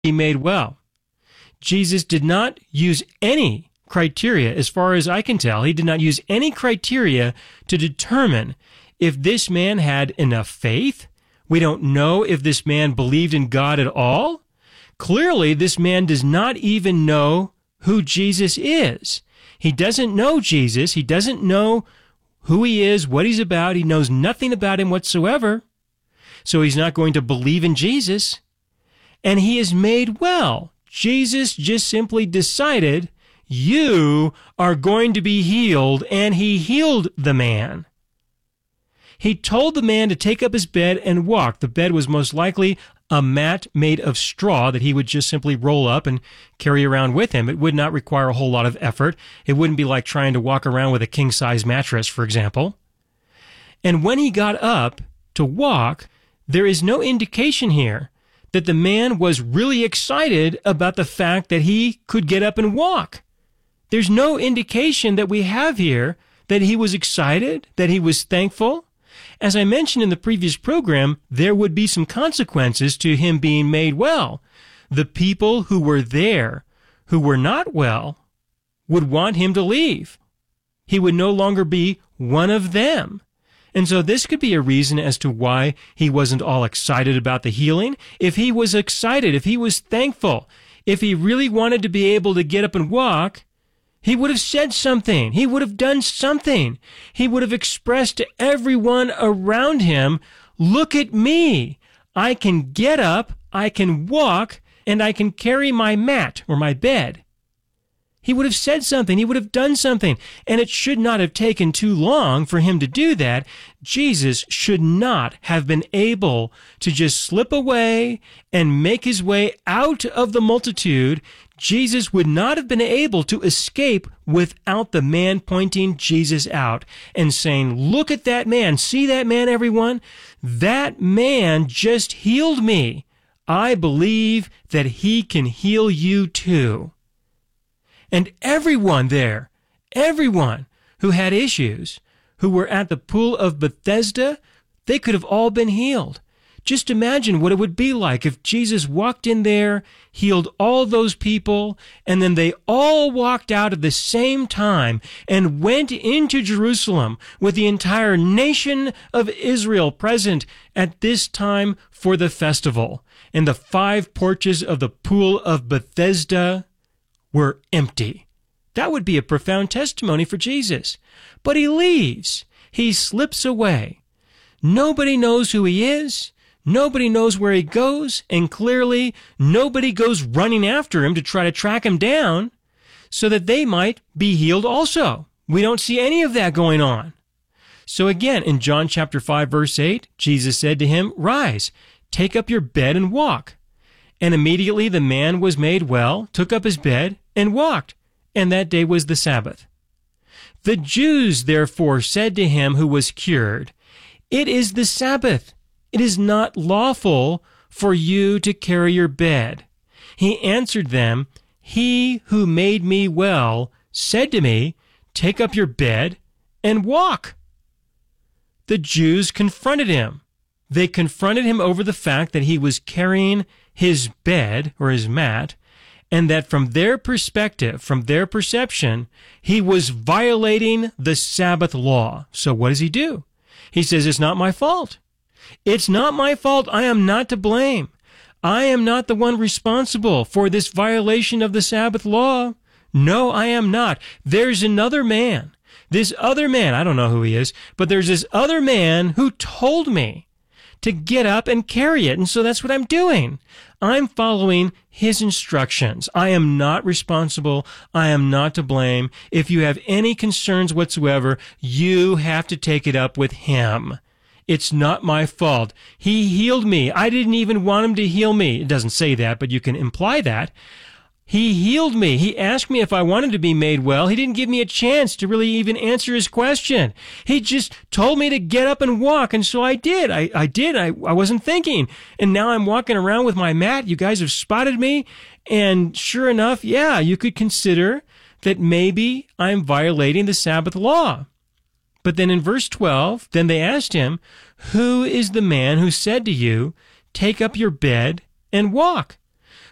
be made well. Jesus did not use any criteria, as far as I can tell. He did not use any criteria to determine if this man had enough faith. We don't know if this man believed in God at all. Clearly, this man does not even know who Jesus is. He doesn't know Jesus. He doesn't know who he is, what he's about. He knows nothing about him whatsoever. So he's not going to believe in Jesus. And he is made well. Jesus just simply decided, you are going to be healed, and he healed the man. He told the man to take up his bed and walk. The bed was most likely a mat made of straw that he would just simply roll up and carry around with him. It would not require a whole lot of effort. It wouldn't be like trying to walk around with a king-size mattress, for example. And when he got up to walk, there is no indication here that the man was really excited about the fact that he could get up and walk. There's no indication that we have here that he was excited, that he was thankful. As I mentioned in the previous program, there would be some consequences to him being made well. The people who were there, who were not well, would want him to leave. He would no longer be one of them. And so this could be a reason as to why he wasn't all excited about the healing. If he was excited, if he was thankful, if he really wanted to be able to get up and walk, he would have said something. He would have done something. He would have expressed to everyone around him, look at me. I can get up, I can walk, and I can carry my mat or my bed. He would have said something. He would have done something. And it should not have taken too long for him to do that. Jesus should not have been able to just slip away and make his way out of the multitude. Jesus would not have been able to escape without the man pointing Jesus out and saying, look at that man. See that man, everyone? That man just healed me. I believe that he can heal you too. And everyone there, everyone who had issues, who were at the pool of Bethesda, they could have all been healed. Just imagine what it would be like if Jesus walked in there, healed all those people, and then they all walked out at the same time and went into Jerusalem with the entire nation of Israel present at this time for the festival. And the 5 porches of the pool of Bethesda were empty. That would be a profound testimony for Jesus. But he leaves. He slips away. Nobody knows who he is. Nobody knows where he goes. And clearly, nobody goes running after him to try to track him down so that they might be healed also. We don't see any of that going on. So again, in John chapter 5, verse 8, Jesus said to him, rise, take up your bed and walk. And immediately the man was made well, took up his bed, and walked. And that day was the Sabbath. The Jews therefore said to him who was cured, it is the Sabbath. It is not lawful for you to carry your bed. He answered them, he who made me well said to me, take up your bed and walk. The Jews confronted him. They confronted him over the fact that he was carrying his bed or his mat, and that from their perspective, from their perception, he was violating the Sabbath law. So what does he do? He says, it's not my fault. It's not my fault. I am not to blame. I am not the one responsible for this violation of the Sabbath law. No, I am not. There's another man. This other man, I don't know who he is, but there's this other man who told me to get up and carry it. And so that's what I'm doing. I'm following his instructions. I am not responsible. I am not to blame. If you have any concerns whatsoever, you have to take it up with him. It's not my fault. He healed me. I didn't even want him to heal me. It doesn't say that, but you can imply that. He healed me. He asked me if I wanted to be made well. He didn't give me a chance to really even answer his question. He just told me to get up and walk, and so I did. I did. I wasn't thinking. And now I'm walking around with my mat. You guys have spotted me. And sure enough, yeah, you could consider that maybe I'm violating the Sabbath law. But then in verse 12, then they asked him, who is the man who said to you, take up your bed and walk?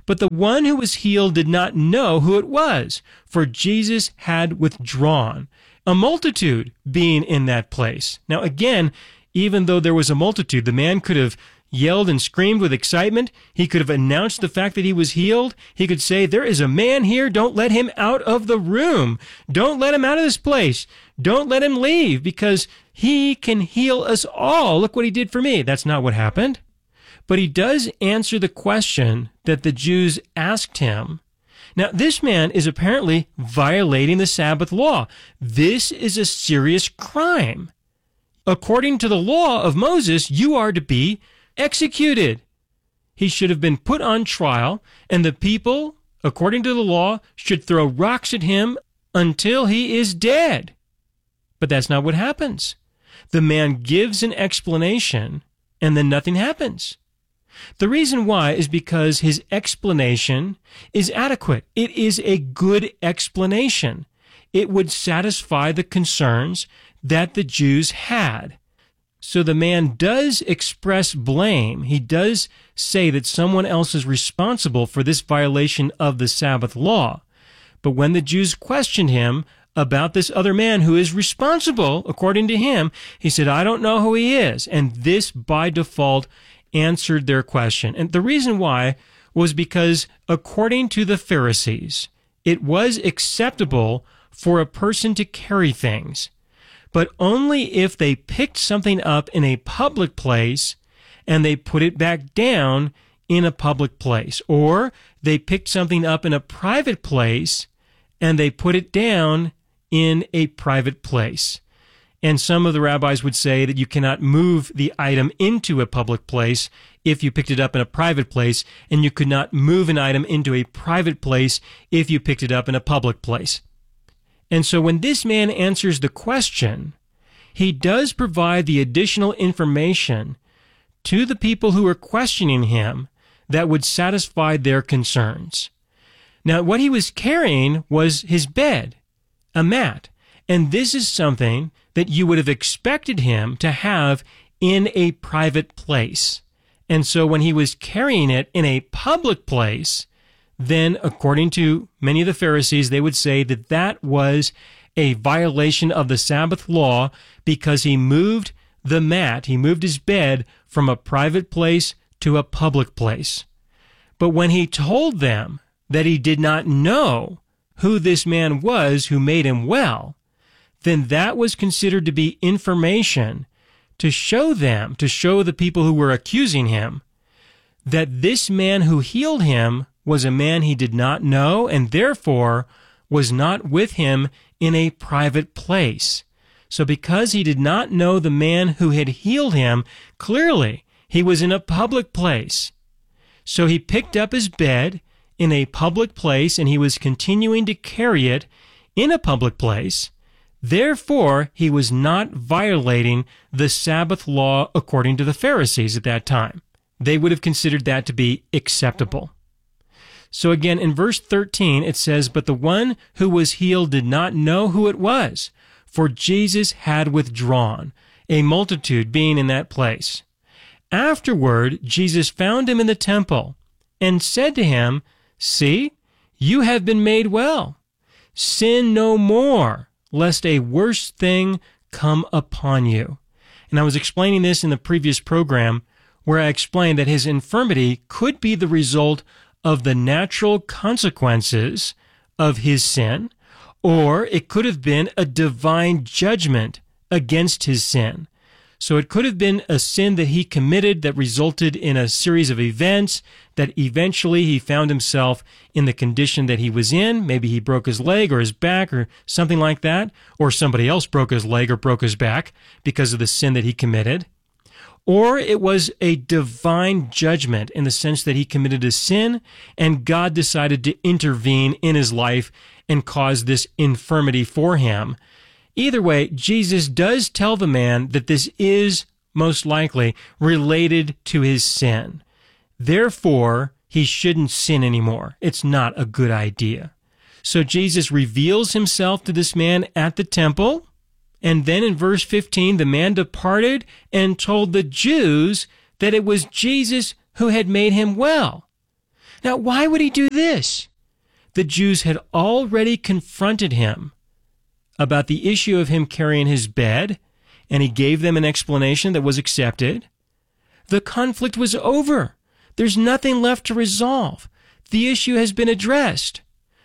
But the one who was healed did not know who it was, for Jesus had withdrawn, a multitude being in that place. Now again, even though there was a multitude, the man could have yelled and screamed with excitement. He could have announced the fact that he was healed. He could say, there is a man here. Don't let him out of the room. Don't let him out of this place. Don't let him leave, because he can heal us all. Look what he did for me. That's not what happened. But he does answer the question that the Jews asked him. Now, this man is apparently violating the Sabbath law. This is a serious crime. According to the law of Moses, you are to be executed. He should have been put on trial, and the people, according to the law, should throw rocks at him until he is dead. But that's not what happens. The man gives an explanation, and then nothing happens. The reason why is because his explanation is adequate. It is a good explanation. It would satisfy the concerns that the Jews had. So the man does express blame. He does say that someone else is responsible for this violation of the Sabbath law. But when the Jews questioned him about this other man who is responsible, according to him, he said, I don't know who he is. And this, by default, answered their question. And the reason why was because, according to the Pharisees, it was acceptable for a person to carry things, but only if they picked something up in a public place and they put it back down in a public place, or they picked something up in a private place and they put it down in a private place. And some of the rabbis would say that you cannot move the item into a public place if you picked it up in a private place, and you could not move an item into a private place if you picked it up in a public place. And so when this man answers the question, he does provide the additional information to the people who are questioning him that would satisfy their concerns. Now, what he was carrying was his bed, a mat, and this is something that you would have expected him to have in a private place. And so when he was carrying it in a public place, then according to many of the Pharisees, they would say that that was a violation of the Sabbath law because he moved the mat, he moved his bed from a private place to a public place. But when he told them that he did not know who this man was who made him well, then that was considered to be information to show them, to show the people who were accusing him, that this man who healed him was a man he did not know and therefore was not with him in a private place. So because he did not know the man who had healed him, clearly he was in a public place. So he picked up his bed in a public place and he was continuing to carry it in a public place. Therefore, he was not violating the Sabbath law according to the Pharisees at that time. They would have considered that to be acceptable. So again, in verse 13, it says, But the one who was healed did not know who it was, for Jesus had withdrawn, a multitude being in that place. Afterward, Jesus found him in the temple and said to him, See, you have been made well. Sin no more, lest a worse thing come upon you. And I was explaining this in the previous program where I explained that his infirmity could be the result of the natural consequences of his sin, or it could have been a divine judgment against his sin. So it could have been a sin that he committed that resulted in a series of events that eventually he found himself in the condition that he was in. Maybe he broke his leg or his back or something like that, or somebody else broke his leg or broke his back because of the sin that he committed. Or it was a divine judgment in the sense that he committed a sin and God decided to intervene in his life and cause this infirmity for him. Either way, Jesus does tell the man that this is most likely related to his sin. Therefore, he shouldn't sin anymore. It's not a good idea. So Jesus reveals himself to this man at the temple. And then in verse 15, the man departed and told the Jews that it was Jesus who had made him well. Now, why would he do this? The Jews had already confronted him about the issue of him carrying his bed, and he gave them an explanation that was accepted. The conflict was over. There's nothing left to resolve. The issue has been addressed.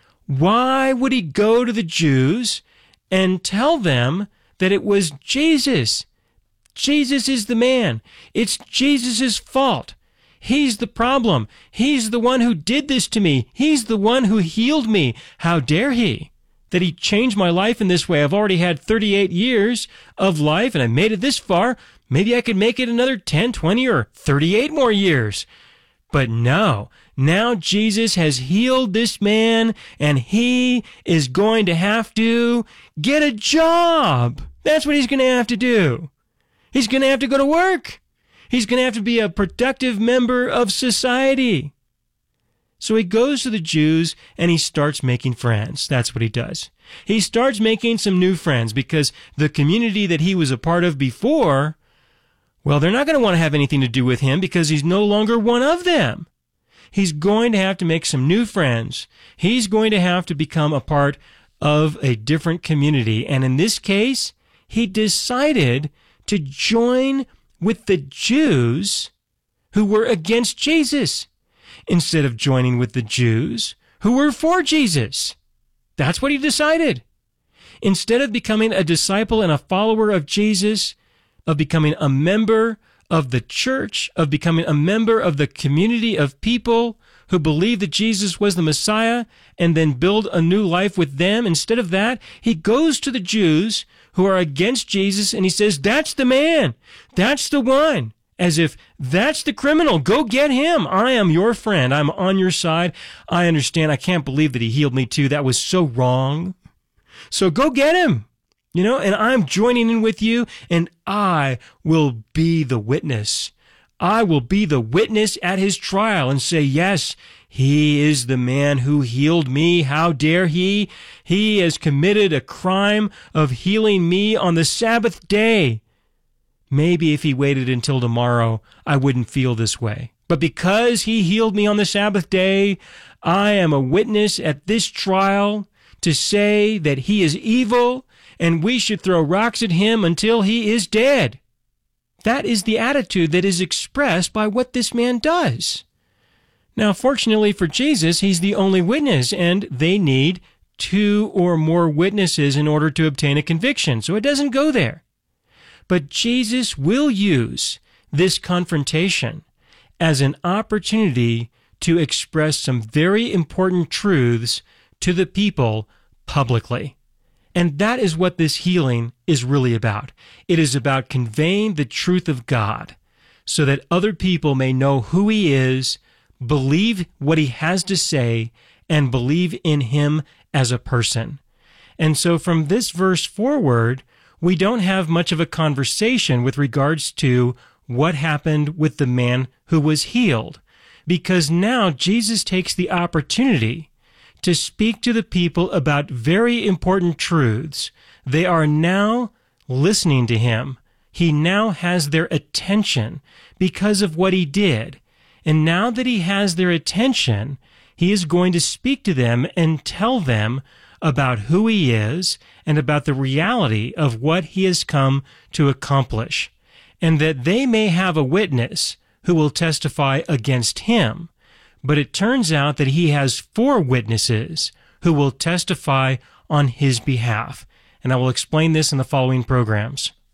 Why would he go to the Jews and tell them that it was Jesus? Jesus is the man. It's Jesus' fault. He's the problem. He's the one who did this to me. He's the one who healed me. How dare he? That he changed my life in this way. I've already had 38 years of life and I made it this far. Maybe I could make it another 10, 20, or 38 more years. But no, now Jesus has healed this man and he is going to have to get a job. That's what he's going to have to do. He's going to have to go to work. He's going to have to be a productive member of society. So he goes to the Jews and he starts making friends. That's what he does. He starts making some new friends because the community that he was a part of before, well, they're not going to want to have anything to do with him because he's no longer one of them. He's going to have to make some new friends. He's going to have to become a part of a different community. And in this case, he decided to join with the Jews who were against Jesus instead of joining with the Jews who were for Jesus. That's what he decided. Instead of becoming a disciple and a follower of Jesus, of becoming a member of the church, of becoming a member of the community of people who believe that Jesus was the Messiah and then build a new life with them, instead of that, he goes to the Jews who are against Jesus and he says, that's the man. That's the one. As if that's the criminal. Go get him. I am your friend. I'm on your side. I understand. I can't believe that he healed me too. That was so wrong. So go get him. And I'm joining in with you, and I will be the witness. I will be the witness at his trial and say, yes, he is the man who healed me. How dare he? He has committed a crime of healing me on the Sabbath day. Maybe if he waited until tomorrow, I wouldn't feel this way. But because he healed me on the Sabbath day, I am a witness at this trial to say that he is evil and we should throw rocks at him until he is dead. That is the attitude that is expressed by what this man does. Now, fortunately for Jesus, he's the only witness, and they need 2 or more witnesses in order to obtain a conviction, so it doesn't go there. But Jesus will use this confrontation as an opportunity to express some very important truths to the people publicly. And that is what this healing is really about. It is about conveying the truth of God so that other people may know who he is, believe what he has to say, and believe in him as a person. And so from this verse forward, we don't have much of a conversation with regards to what happened with the man who was healed, because now Jesus takes the opportunity to speak to the people about very important truths. They are now listening to him. He now has their attention because of what he did. And now that he has their attention, he is going to speak to them and tell them about who he is and about the reality of what he has come to accomplish, and that they may have a witness who will testify against him. But it turns out that he has 4 witnesses who will testify on his behalf. And I will explain this in the following programs.